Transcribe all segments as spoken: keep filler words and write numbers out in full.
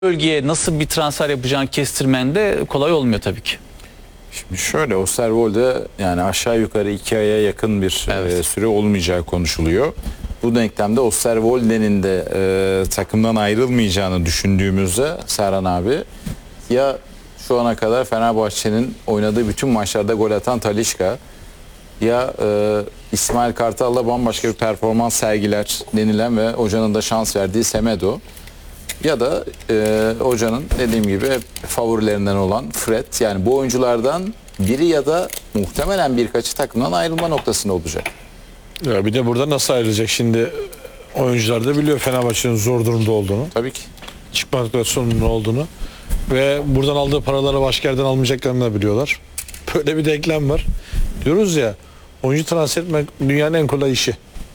bölgeye nasıl bir transfer yapacağını kestirmen de kolay olmuyor tabii ki. Şimdi şöyle, Osterwolde yani aşağı yukarı iki aya yakın bir evet. e, süre olmayacağı konuşuluyor. Bu denklemde Osterwolde'nin de e, takımdan ayrılmayacağını düşündüğümüzde Serhan abi, ya şu ana kadar Fenerbahçe'nin oynadığı bütün maçlarda gol atan Talisca, ya e, İsmail Kartal'la bambaşka bir performans sergiler denilen ve hocanın da şans verdiği Semedo, ya da e, hocanın dediğim gibi hep favorilerinden olan Fred. Yani bu oyunculardan biri ya da muhtemelen birkaçı takımdan ayrılma noktasında olacak. Ya bir de burada nasıl ayrılacak şimdi, oyuncular da biliyor Fenerbahçe'nin zor durumda olduğunu. Tabii ki. Çıkma noktasının olduğunu ve buradan aldığı paraları başka yerden almayacaklarını da biliyorlar. Böyle bir denklem var. Diyoruz ya, oyuncu transfer etmek dünyanın en kolay işi.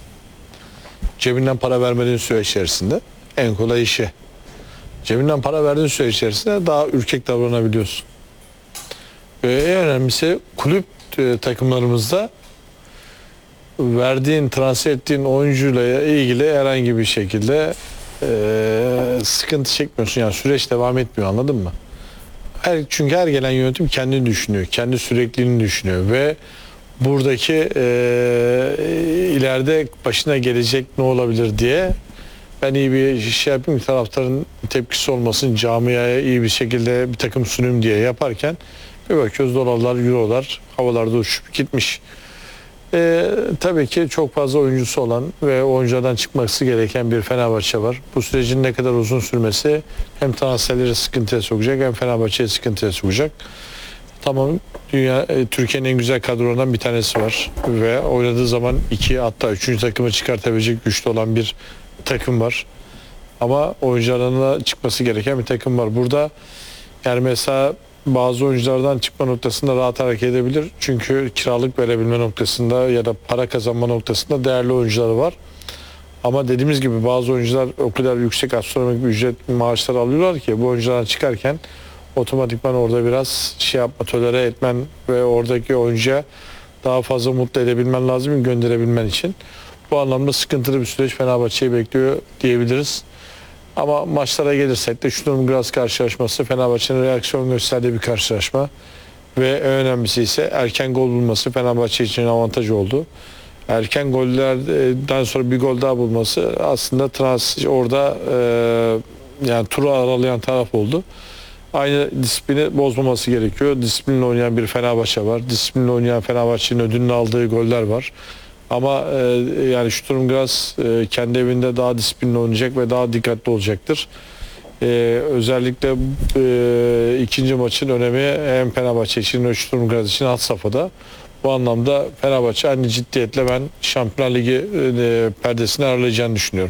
Cebinden para vermediğin süre içerisinde en kolay işi. Cebinden para verdiğin süre içerisinde daha ürkek davranabiliyorsun. Ve en önemlisi kulüp e, takımlarımızda verdiğin, transfer ettiğin oyuncuyla ilgili herhangi bir şekilde e, sıkıntı çekmiyorsun. Yani süreç devam etmiyor, anladın mı? Her, çünkü her gelen yönetim kendini düşünüyor. Kendi sürekliliğini düşünüyor ve buradaki e, ileride başına gelecek ne olabilir diye ben iyi bir şey yapayım, taraftarın tepkisi olmasın, camiaya iyi bir şekilde bir takım sunayım diye yaparken bir bakıyoruz dolarlar, eurolar havalarda uçup gitmiş. Ee, tabii ki çok fazla oyuncusu olan ve oyunculardan çıkması gereken bir Fenerbahçe var. Bu sürecin ne kadar uzun sürmesi hem transferleri sıkıntıya sokacak hem Fenerbahçe'yi sıkıntıya sokacak. Tamam, dünya e, Türkiye'nin en güzel kadrolarından bir tanesi var ve oynadığı zaman iki hatta üçüncü takımı çıkartabilecek güçlü olan bir takım var. Ama oyuncularına çıkması gereken bir takım var. Burada yani mesela bazı oyunculardan çıkma noktasında rahat hareket edebilir. Çünkü kiralık verebilme noktasında ya da para kazanma noktasında değerli oyuncuları var. Ama dediğimiz gibi bazı oyuncular o kadar yüksek astronomik bir ücret maaşları alıyorlar ki bu oyunculardan çıkarken otomatikman orada biraz şey yapma, tolere etmen ve oradaki oyuncuya daha fazla mutlu edebilmen lazım, gönderebilmen için. Bu anlamda sıkıntılı bir süreç Fenerbahçe'yi bekliyor diyebiliriz. Ama maçlara gelirsek de Stuttgart karşılaşması Fenerbahçe'nin reaksiyon gösterdiği bir karşılaşma. Ve en önemlisi ise erken gol bulması Fenerbahçe için avantaj oldu. Erken gollerden sonra bir gol daha bulması aslında trans orada e, yani turu aralayan taraf oldu. Aynı disiplini bozmaması gerekiyor. Disiplinle oynayan bir Fenerbahçe var. Disiplinle oynayan Fenerbahçe'nin ödülünü aldığı goller var. Ama e, yani Stuttgart e, kendi evinde daha disiplinli oynayacak ve daha dikkatli olacaktır. E, özellikle e, ikinci maçın önemi hem Fenerbahçe için hem Stuttgart için had safhada. Bu anlamda Fenerbahçe aynı ciddiyetle ben Şampiyonlar Ligi e, perdesini aralayacağını düşünüyorum.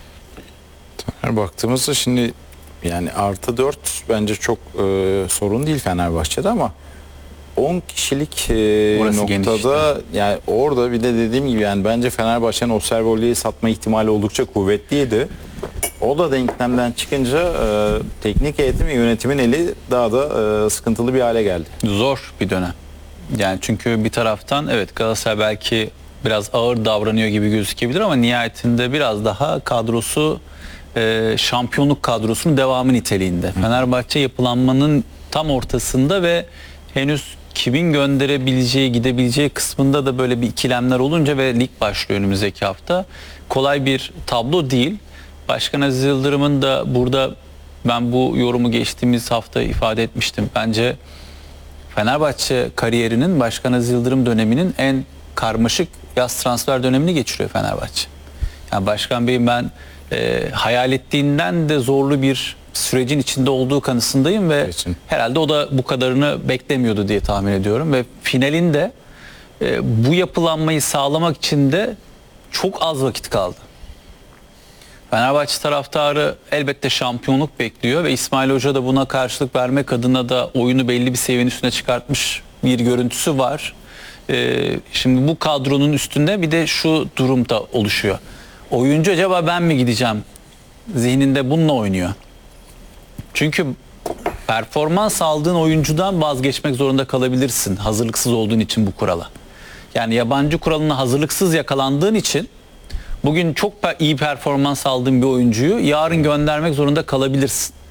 Baktığımızda şimdi yani artı dört bence çok e, sorun değil Fenerbahçe'de ama on kişilik e, noktada işte. Yani orada bir de dediğim gibi yani bence Fenerbahçe'nin Osterwolde'yi satma ihtimali oldukça kuvvetliydi. O da denklemden çıkınca e, teknik eğitim ve yönetimin eli daha da e, sıkıntılı bir hale geldi. Zor bir dönem. Yani çünkü bir taraftan evet Galatasaray belki biraz ağır davranıyor gibi gözükebilir ama nihayetinde biraz daha kadrosu e, şampiyonluk kadrosunun devamı niteliğinde. Hı. Fenerbahçe yapılanmanın tam ortasında ve henüz kimin gönderebileceği, gidebileceği kısmında da böyle bir ikilemler olunca ve lig başlıyor önümüzdeki hafta. Kolay bir tablo değil. Başkan Aziz Yıldırım'ın da burada ben bu yorumu geçtiğimiz hafta ifade etmiştim. Bence Fenerbahçe kariyerinin Başkan Aziz Yıldırım döneminin en karmaşık yaz transfer dönemini geçiriyor Fenerbahçe. Yani Başkan Bey'in ben e, hayal ettiğinden de zorlu bir sürecin içinde olduğu kanısındayım ve Geçin. herhalde o da bu kadarını beklemiyordu diye tahmin ediyorum ve finalinde e, bu yapılanmayı sağlamak için de çok az vakit kaldı. Fenerbahçe taraftarı elbette şampiyonluk bekliyor ve İsmail Hoca da buna karşılık vermek adına da oyunu belli bir seviyenin üstüne çıkartmış bir görüntüsü var. E, şimdi bu kadronun üstünde bir de şu durum da oluşuyor. Oyuncu acaba ben mi gideceğim? Zihninde bununla oynuyor. Çünkü performans aldığın oyuncudan vazgeçmek zorunda kalabilirsin hazırlıksız olduğun için bu kurala. Yani yabancı kuralına hazırlıksız yakalandığın için bugün çok iyi performans aldığın bir oyuncuyu yarın göndermek zorunda kalabilirsin.